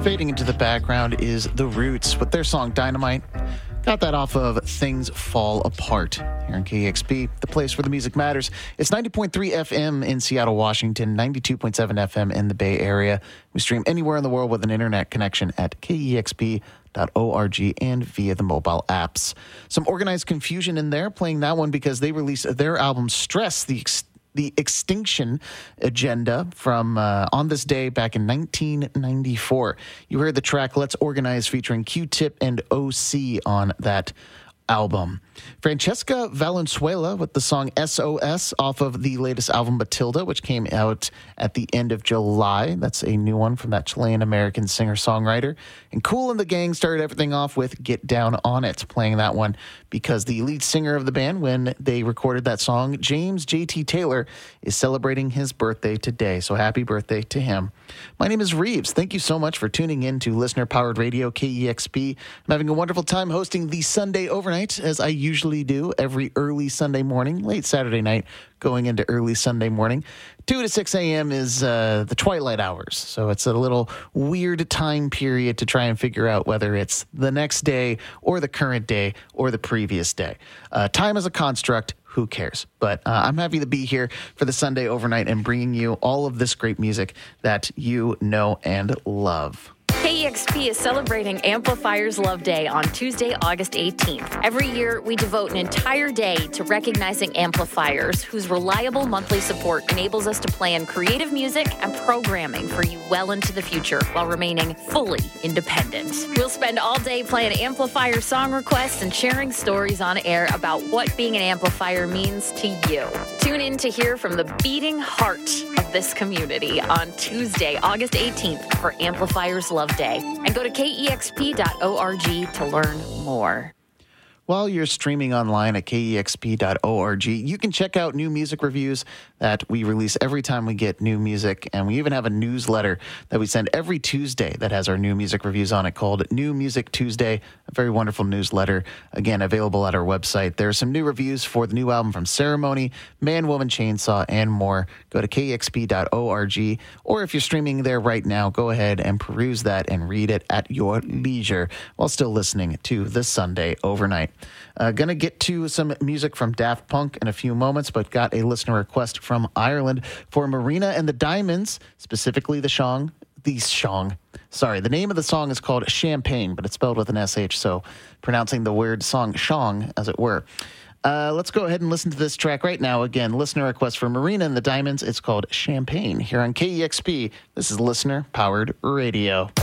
Fading into the background is The Roots with their song Dynamite. Got that off of Things Fall Apart here on KEXP, the place where the music matters. It's 90.3 FM in Seattle, Washington, 92.7 FM in the Bay Area. We stream anywhere in the world with an internet connection at KEXP.org and via the mobile apps. Some organized confusion in there, playing that one because they released their album Stress, the Extinction Agenda from On This Day back in 1994. You heard the track Let's Organize featuring Q-Tip and OC on that album. Francesca Valenzuela with the song SOS off of the latest album Matilda, which came out at the end of July. That's a new one from that Chilean-American singer-songwriter. And Kool and the Gang started everything off with Get Down On It, playing that one because the lead singer of the band, when they recorded that song, James J.T. Taylor, is celebrating his birthday today. So happy birthday to him. My name is Reeves. Thank you so much for tuning in to listener-powered radio, KEXP. I'm having a wonderful time hosting the Sunday Overnight, as I usually do every early Sunday morning, late Saturday night, going into early Sunday morning. 2 to 6 a.m. is the twilight hours, so it's a little weird time period to try and figure out whether it's the next day or the current day or the previous day. Time is a construct. Who cares? But I'm happy to be here for the Sunday Overnight and bringing you all of this great music that you know and love. KEXP is celebrating Amplifiers Love Day on Tuesday, August 18th. Every year, we devote an entire day to recognizing amplifiers whose reliable monthly support enables us to plan creative music and programming for you well into the future while remaining fully independent. We'll spend all day playing amplifier song requests and sharing stories on air about what being an amplifier means to you. Tune in to hear from the beating heart of this community on Tuesday, August 18th for Amplifiers Love Day, and go to KEXP.org to learn more. While you're streaming online at KEXP.org, you can check out new music reviews that we release every time we get new music. And we even have a newsletter that we send every Tuesday that has our new music reviews on it called New Music Tuesday, a very wonderful newsletter, again, available at our website. There are some new reviews for the new album from Ceremony, Man, Woman, Chainsaw, and more. Go to KEXP.org, or if you're streaming there right now, go ahead and peruse that and read it at your leisure while still listening to the Sunday Overnight. Gonna get to some music from Daft Punk in a few moments, but got a listener request from Ireland for Marina and the Diamonds, specifically the name of the song is called Champagne, but it's spelled with an SH, so pronouncing the word song shong, as it were. Let's go ahead and listen to this track right now. Again, listener request for Marina and the Diamonds. It's called Champagne here on KEXP. This is Listener Powered Radio.